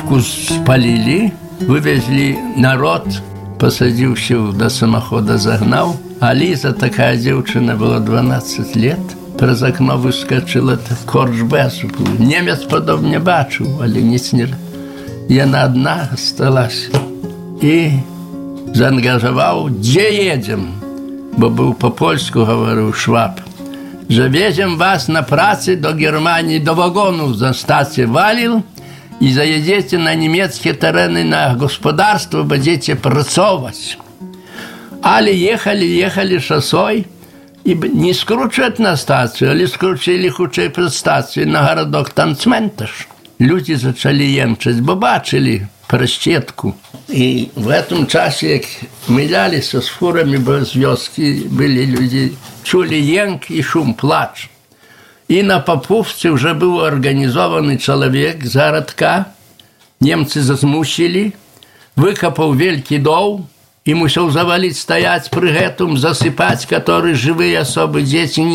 Будку спалили, вывезли народ, посадил до самохода, загнал. А Лиза, такая девчина, была 12 лет, през окно выскочила, корч без был. Немец подобне бачил, але nic не... Яна одна осталась. И заангажовал, где едем, бо был по-польску, говорил Шваб. Завезем вас на працы до Германии, до вагонов за стацию валил, и заедете на немецкие терены на господарство, будете працовать. Але ехали шосой, и не скручивают на стацию, але скручили хутчэй пред стацию на городок там цментаж. Люди зачали емчаць, бо бачили прощетку. И в этом часе, как милялись с фурами без вёски, были люди, чули енк и шум, плач. И на Попувці уже был организованный человек з городка. Немцы зазмусили, выкопал велькі дол и мусил завалить, стоять при гэтым, засыпать, которые живые особы, дети